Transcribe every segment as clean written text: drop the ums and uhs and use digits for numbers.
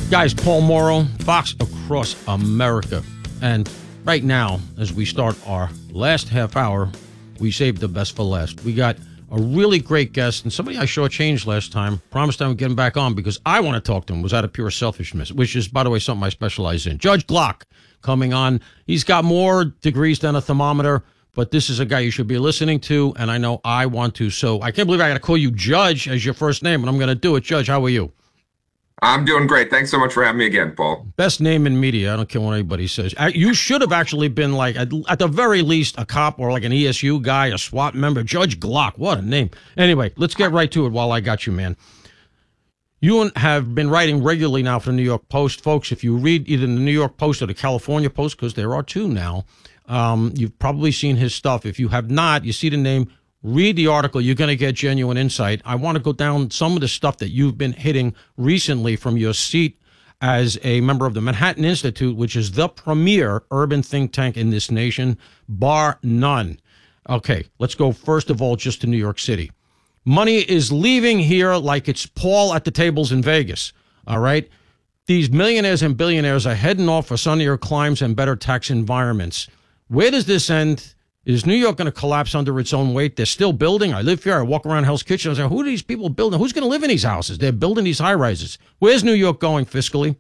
Guys, Paul Mauro, Fox Across America. And right now, as we start our last half hour, we saved the best for last. We got a really great guest and somebody I shortchanged last time. Promised I would get him back on because I want to talk to him. It was out of pure selfishness, which is, by the way, something I specialize in. Judge Glock coming on. He's got more degrees than a thermometer, but this is a guy you should be listening to, and I know I want to. So I can't believe I got to call you Judge as your first name, and I'm going to do it. Judge, how are you? I'm doing great. Thanks so much for having me again, Paul. Best name in media. I don't care what anybody says. You should have actually been like, at the very least, a cop or like an ESU guy, a SWAT member. Judge Glock. What a name. Anyway, let's get right to it while I got you, man. You have been writing regularly now for the New York Post. Folks, if you read either the New York Post or the California Post, because there are two now, you've probably seen his stuff. If you have not, you see the name, read the article. You're going to get genuine insight. I want to go down some of the stuff that you've been hitting recently from your seat as a member of the Manhattan Institute, which is the premier urban think tank in this nation, bar none. Okay, let's go first of all just to New York City. Money is leaving here like it's Paul at the tables in Vegas, all right? These millionaires and billionaires are heading off for sunnier climes and better tax environments. Where does this end? Is New York going to collapse under its own weight? They're still building. I live here. I walk around Hell's Kitchen. I say, who are these people building? Who's going to live in these houses? They're building these high-rises. Where's New York going fiscally?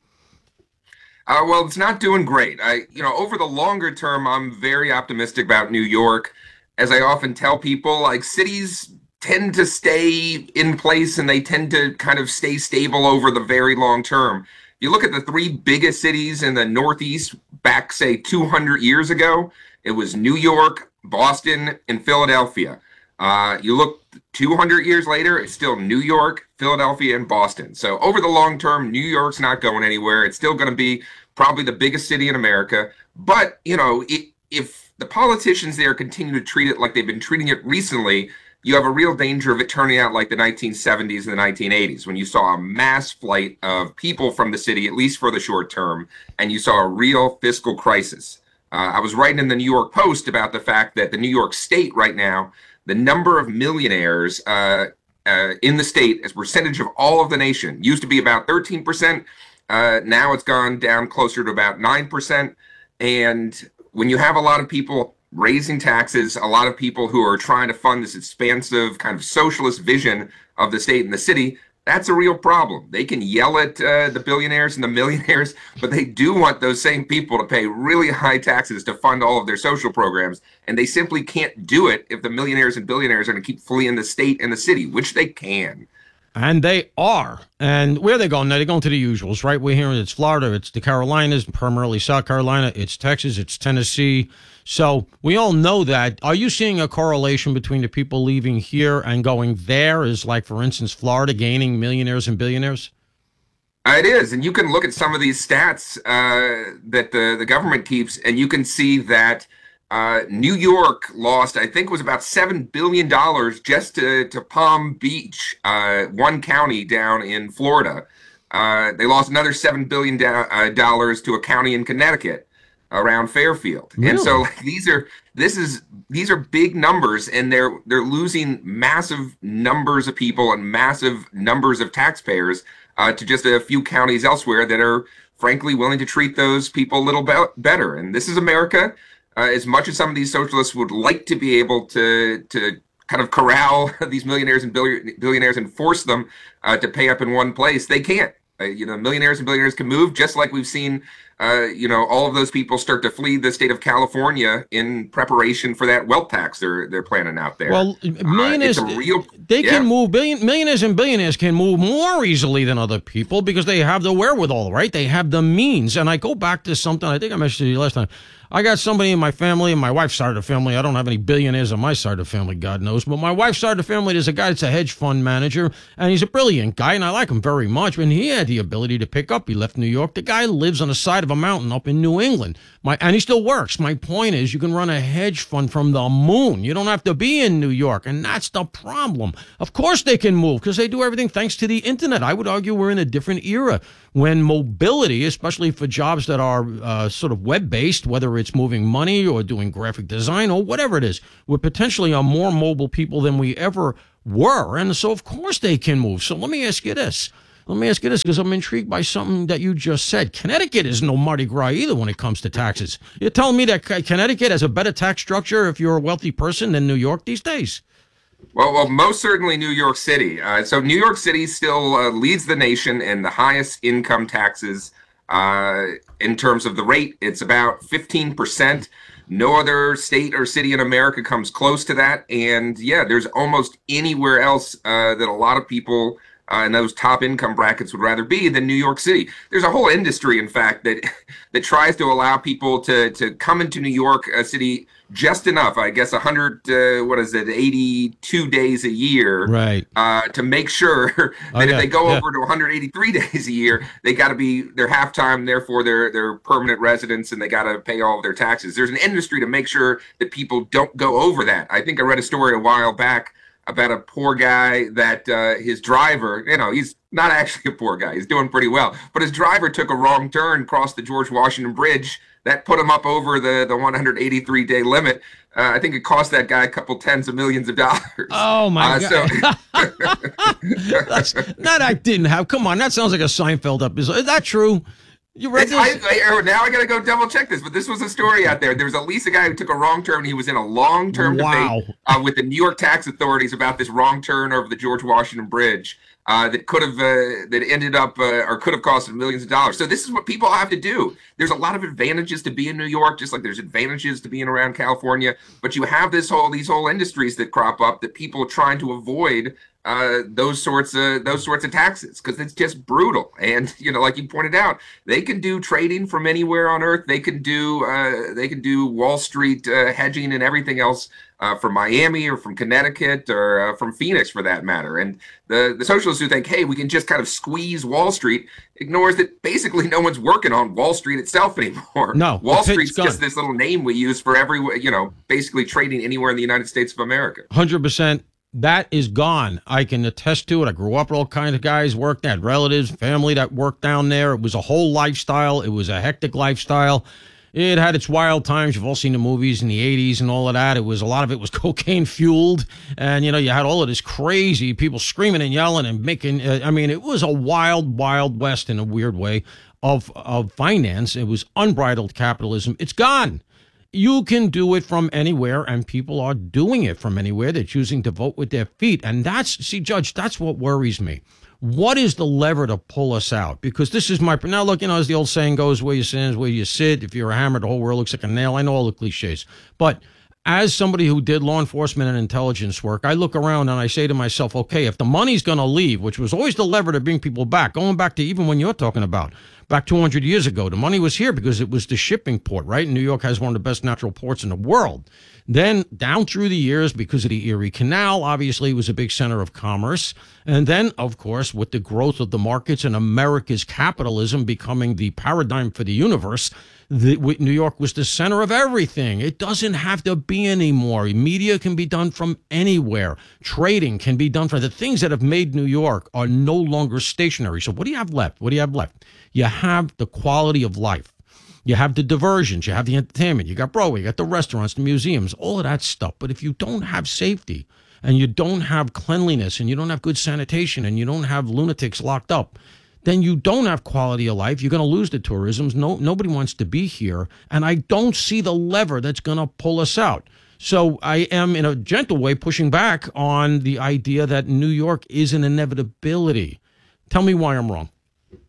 Well, it's not doing great. Over the longer term, I'm very optimistic about New York. As I often tell people, like cities tend to stay in place and they tend to kind of stay stable over the very long term. You look at the three biggest cities in the Northeast back, say, 200 years ago, it was New York, Boston, and Philadelphia. You look 200 years later, it's still New York, Philadelphia, and Boston. So over the long term, New York's not going anywhere. It's still going to be probably the biggest city in America. But, if the politicians there continue to treat it like they've been treating it recently, you have a real danger of it turning out like the 1970s and the 1980s, when you saw a mass flight of people from the city, at least for the short term, and you saw a real fiscal crisis. I was writing in the New York Post about the fact that the New York State right now, the number of millionaires in the state as a percentage of all of the nation used to be about 13%. Now it's gone down closer to about 9%. And when you have a lot of people raising taxes, a lot of people who are trying to fund this expansive kind of socialist vision of the state and the city, that's a real problem. They can yell at the billionaires and the millionaires, but they do want those same people to pay really high taxes to fund all of their social programs. And they simply can't do it if the millionaires and billionaires are going to keep fleeing the state and the city, which they can. And they are. And where are they going? Now, they're going to the usuals, right? We're hearing it's Florida, it's the Carolinas, primarily South Carolina, it's Texas, it's Tennessee. So we all know that. Are you seeing a correlation between the people leaving here and going there? Is like, for instance, Florida gaining millionaires and billionaires? It is. And you can look at some of these stats that the government keeps, and you can see that New York lost, I think it was about $7 billion just to Palm Beach, one county down in Florida. They lost another $7 billion to a county in Connecticut around Fairfield. Really? And so these are big numbers, and they're losing massive numbers of people and massive numbers of taxpayers to just a few counties elsewhere that are frankly willing to treat those people a little better. And this is America. As much as some of these socialists would like to be able to kind of corral these millionaires and billionaires and force them to pay up in one place, they can't. Millionaires and billionaires can move, just like we've seen, all of those people start to flee the state of California in preparation for that wealth tax they're planning out there. Well, millionaires, can move. Millionaires and billionaires can move more easily than other people because they have the wherewithal, right? They have the means. And I go back to something I think I mentioned to you last time. I got somebody in my family, and my wife's side of the family. I don't have any billionaires on my side of the family, God knows. But my wife's side of the family, there's a guy that's a hedge fund manager, and he's a brilliant guy, and I like him very much. And he had the ability to pick up. He left New York. The guy lives on the side of a mountain up in New England. And he still works. My point is, you can run a hedge fund from the moon. You don't have to be in New York, and that's the problem. Of course they can move because they do everything thanks to the internet. I would argue we're in a different era when mobility, especially for jobs that are sort of web-based, whether it's moving money or doing graphic design or whatever it is, we're potentially are more mobile people than we ever were. And so, of course, they can move. So let me ask you this. Let me ask you this, because I'm intrigued by something that you just said. Connecticut is no Mardi Gras either when it comes to taxes. You're telling me that Connecticut has a better tax structure if you're a wealthy person than New York these days? Well, most certainly New York City. So New York City still leads the nation in the highest income taxes in terms of the rate. It's about 15%. No other state or city in America comes close to that. And yeah, there's almost anywhere else that a lot of people in those top income brackets would rather be than New York City. There's a whole industry, in fact, that that tries to allow people to come into New York City just enough, I guess 82 days a year, right? To make sure that if they go over to 183 days a year, they got to be their half-time, therefore they're permanent residents, and they got to pay all of their taxes. There's an industry to make sure that people don't go over that. I think I read a story a while back about a poor guy that his driver, he's not actually a poor guy. He's doing pretty well. But his driver took a wrong turn, crossed the George Washington Bridge. That put him up over the 183-day limit. I think it cost that guy a couple tens of millions of dollars. Oh, my God. I didn't have. Come on, that sounds like a Seinfeld episode. Is that true? You read this? Now I got to go double check this, but this was a story out there. There was at least a guy who took a wrong turn. He was in a long-term debate with the New York tax authorities about this wrong turn over the George Washington Bridge that could have that ended up or could have cost millions of dollars. So this is what people have to do. There's a lot of advantages to be in New York, just like there's advantages to being around California. But you have these whole industries that crop up that people are trying to avoid those sorts of taxes, because it's just brutal. And like you pointed out, they can do trading from anywhere on earth. They can do Wall Street hedging and everything else from Miami or from Connecticut or from Phoenix, for that matter. And the socialists who think, hey, we can just kind of squeeze Wall Street, ignores that basically no one's working on Wall Street itself anymore. No, Wall Street's just this little name we use for basically trading anywhere in the United States of America. 100%. That is gone. I can attest to it. I grew up with all kinds of guys worked there, relatives, family that worked down there. It was a whole lifestyle. It was a hectic lifestyle. It had its wild times. You've all seen the movies in the 80s and all of that. A lot of it was cocaine fueled. And, you had all of this crazy people screaming and yelling and making, it was a wild, wild west in a weird way of finance. It was unbridled capitalism. It's gone. You can do it from anywhere, and people are doing it from anywhere. They're choosing to vote with their feet. And Judge, that's what worries me. What is the lever to pull us out? Because this is now look, as the old saying goes, where you stand is where you sit. If you're a hammer, the whole world looks like a nail. I know all the cliches. But as somebody who did law enforcement and intelligence work, I look around and I say to myself, okay, if the money's going to leave, which was always the lever to bring people back, going back to even when you're talking about back 200 years ago, the money was here because it was the shipping port, right? And New York has one of the best natural ports in the world. Then down through the years, because of the Erie Canal, obviously it was a big center of commerce. And then, of course, with the growth of the markets and America's capitalism becoming the paradigm for the universe, New York was the center of everything. It doesn't have to be anymore. Media can be done from anywhere. Trading can be done from the things that have made New York are no longer stationary. So what do you have left? You have the quality of life. You have the diversions. You have the entertainment. You got Broadway. You got the restaurants, the museums, all of that stuff. But if you don't have safety and you don't have cleanliness and you don't have good sanitation and you don't have lunatics locked up, then you don't have quality of life. You're going to lose the tourism. Nobody wants to be here. And I don't see the lever that's going to pull us out. So I am, in a gentle way, pushing back on the idea that New York is an inevitability. Tell me why I'm wrong.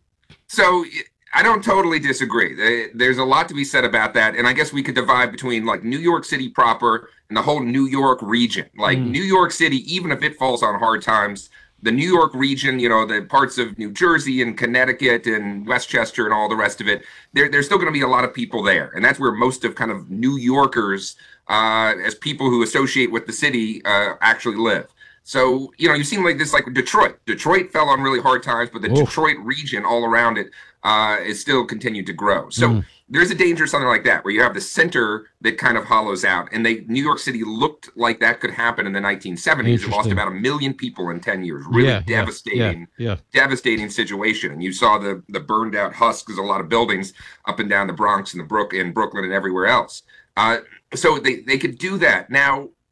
So I don't totally disagree. There's a lot to be said about that. And I guess we could divide between like New York City proper and the whole New York region. Like New York City, even if it falls on hard times, the New York region, the parts of New Jersey and Connecticut and Westchester and all the rest of it, there's still going to be a lot of people there. And that's where most of kind of New Yorkers, as people who associate with the city, actually live. So, you've seen like this, like Detroit. Detroit fell on really hard times, but the Detroit region all around it is still continued to grow. So there's a danger of something like that, where you have the center that kind of hollows out. And New York City looked like that could happen in the 1970s. It lost about 1 million people in 10 years. Really devastating situation. And you saw the burned out husks of a lot of buildings up and down the Bronx and in Brooklyn and everywhere else. So they could do that. Now,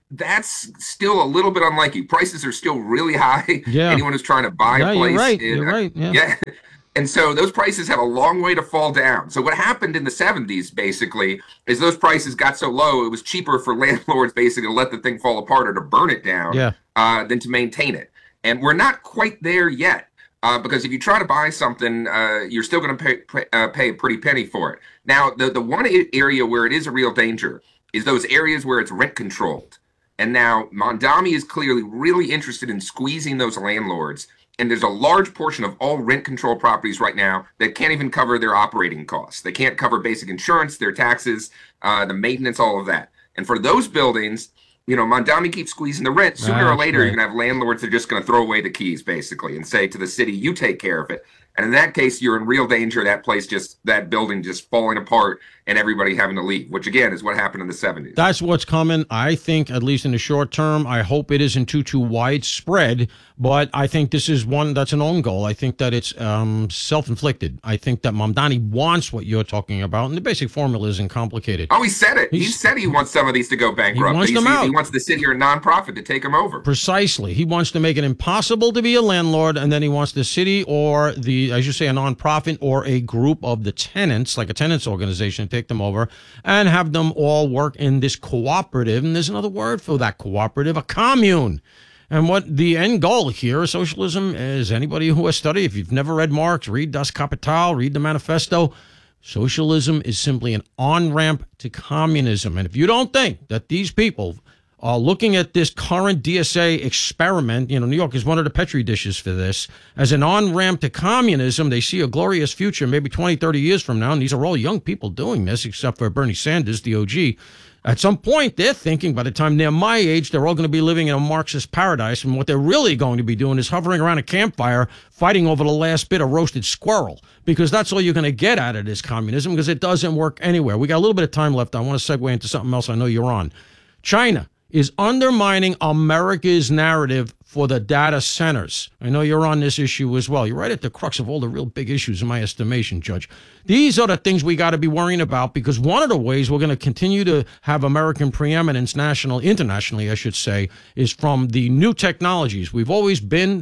that's still a little bit unlikely. Prices are still really high. Yeah. Anyone who's trying to buy Yeah, a you're place, right. You're right. Yeah. yeah. And so those prices have a long way to fall down. So what happened in the 70s basically is those prices got so low, it was cheaper for landlords basically to let the thing fall apart or to burn it down Yeah. than to maintain it. And we're not quite there yet. Because if you try to buy something, you're still going to pay a pretty penny for it. Now, the one area where it is a real danger is those areas where it's rent controlled. And now Mondami is clearly really interested in squeezing those landlords. And there's a large portion of all rent control properties right now that can't even cover their operating costs. They can't cover basic insurance, their taxes, the maintenance, all of that. And for those buildings, Mondami keeps squeezing the rent. Sooner or later, you're going to have landlords that are just going to throw away the keys, basically, and say to the city, you take care of it. And in that case, you're in real danger. That building just falling apart and everybody having to leave, which again is what happened in the 70s. That's what's coming. I think, at least in the short term, I hope it isn't too widespread, but I think this is one that's an own goal. I think that it's self-inflicted. I think that Mamdani wants what you're talking about, and the basic formula isn't complicated. Oh, he said it. He said he wants some of these to go bankrupt. He wants them out. He wants the city or nonprofit to take them over. Precisely. He wants to make it impossible to be a landlord, and then he wants the city or as you say, a nonprofit or a group of the tenants, like a tenants organization, to take them over and have them all work in this cooperative. And there's another word for that cooperative, a commune. And what the end goal here of socialism is, anybody who has studied, if you've never read Marx, read Das Kapital, read the Manifesto. Socialism is simply an on-ramp to communism. And if you don't think that these people are looking at this current DSA experiment, New York is one of the petri dishes for this, as an on-ramp to communism, they see a glorious future maybe 20, 30 years from now. And these are all young people doing this, except for Bernie Sanders, the OG. At some point, they're thinking by the time they're my age, they're all going to be living in a Marxist paradise. And what they're really going to be doing is hovering around a campfire, fighting over the last bit of roasted squirrel, because that's all you're going to get out of this communism, because it doesn't work anywhere. We got a little bit of time left. I want to segue into something else I know you're on. China is undermining America's narrative for the data centers. I know you're on this issue as well. You're right at the crux of all the real big issues in my estimation, Judge. These are the things we got to be worrying about, because one of the ways we're going to continue to have American preeminence internationally, I should say, is from the new technologies. We've always been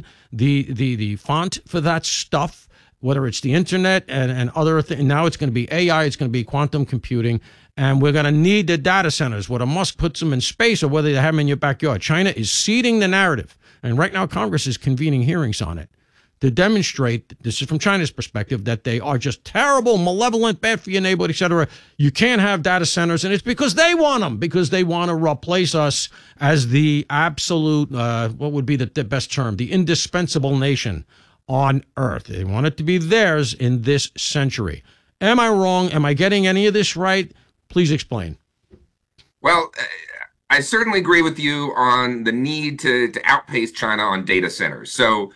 the font for that stuff, whether it's the internet and other things. Now it's going to be AI, it's going to be quantum computing. And we're going to need the data centers, whether Musk puts them in space or whether they have them in your backyard. China is seeding the narrative. And right now, Congress is convening hearings on it to demonstrate, this is from China's perspective, that they are just terrible, malevolent, bad for your neighborhood, et cetera. You can't have data centers. And it's because they want them, because they want to replace us as the absolute, what would be the best term, the indispensable nation on Earth. They want it to be theirs in this century. Am I wrong? Am I getting any of this right? Please explain. Well, I certainly agree with you on the need to outpace China on data centers. So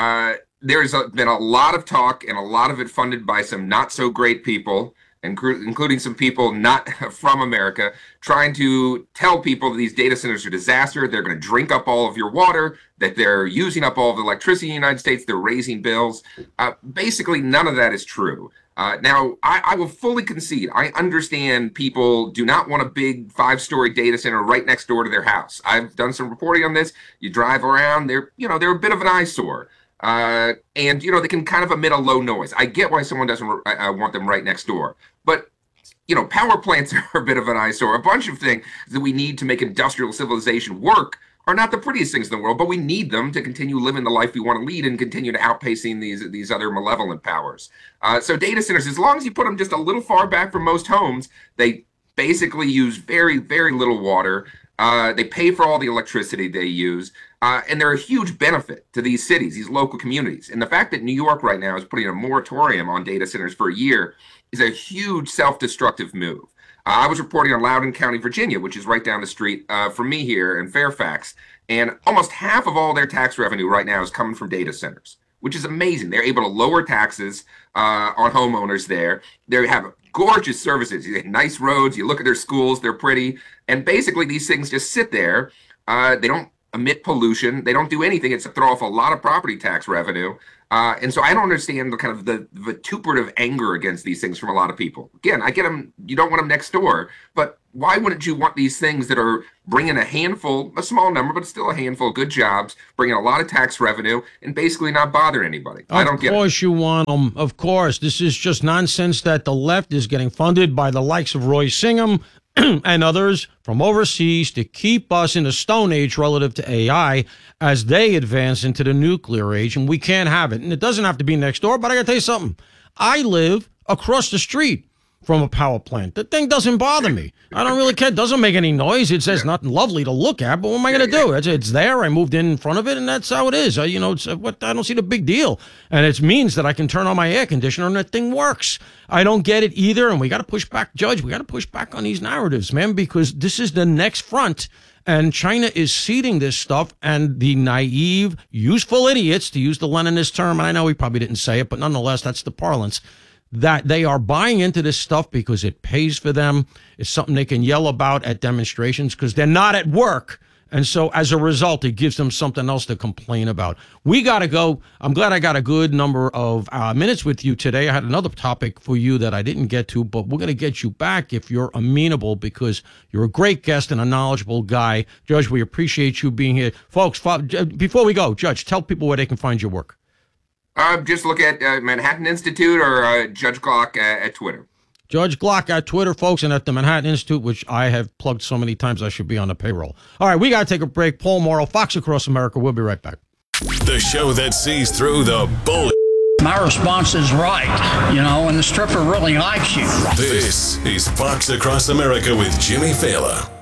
there's been a lot of talk, and a lot of it funded by some not so great people, including some people not from America, trying to tell people that these data centers are a disaster. They're going to drink up all of your water, that they're using up all of the electricity in the United States, they're raising bills. Basically, none of that is true. Now, I will fully concede. I understand people do not want a big 5-story data center right next door to their house. I've done some reporting on this. You drive around, they're a bit of an eyesore. And, they can kind of emit a low noise. I get why someone doesn't want them right next door. But, power plants are a bit of an eyesore. A bunch of things that we need to make industrial civilization work are not the prettiest things in the world, but we need them to continue living the life we want to lead and continue to outpacing these other malevolent powers. So data centers, as long as you put them just a little far back from most homes, they basically use very, very little water. They pay for all the electricity they use, and they're a huge benefit to these cities, these local communities. And the fact that New York right now is putting a moratorium on data centers for a year is a huge self-destructive move. I was reporting on Loudoun County, Virginia, which is right down the street from me here in Fairfax, and almost half of all their tax revenue right now is coming from data centers, which is amazing. They're able to lower taxes on homeowners there. They have gorgeous services, nice roads. You look at their schools, they're pretty. And basically these things just sit there. They don't emit pollution. They don't do anything except throw off a lot of property tax revenue. And so I don't understand the kind of the vituperative anger against these things from a lot of people. Again, I get them. You don't want them next door, but why wouldn't you want these things that are bringing a small number, but still a handful of good jobs, bringing a lot of tax revenue, and basically not bother anybody? I don't get it. Of course you want them. Of course. This is just nonsense that the left is getting funded by the likes of Roy Singham and others from overseas to keep us in the Stone Age relative to AI as they advance into the nuclear age, and we can't have it. And it doesn't have to be next door, but I got to tell you something. I live across the street from a power plant. The thing doesn't bother me. I don't really care. It doesn't make any noise. It says nothing lovely to look at, but what am I going to do? It's there. I moved in front of it, and that's how it is. I don't see the big deal. And it means that I can turn on my air conditioner, and that thing works. I don't get it either, and we got to push back, Judge. We got to push back on these narratives, man, because this is the next front. And China is seeding this stuff, and the naive, useful idiots, to use the Leninist term, and I know he probably didn't say it, but nonetheless, that's the parlance, that they are buying into this stuff because it pays for them. It's something they can yell about at demonstrations because they're not at work. And so as a result, it gives them something else to complain about. We got to go. I'm glad I got a good number of minutes with you today. I had another topic for you that I didn't get to, but we're going to get you back if you're amenable because you're a great guest and a knowledgeable guy. Judge, we appreciate you being here. Folks, before we go, Judge, tell people where they can find your work. Just look at Manhattan Institute or Judge Glock at Twitter. Judge Glock at Twitter, folks, and at the Manhattan Institute, which I have plugged so many times I should be on the payroll. All right, we got to take a break. Paul Morrow, Fox Across America. We'll be right back. The show that sees through the bull. My response is right, and the stripper really likes you. This is Fox Across America with Jimmy Fallon.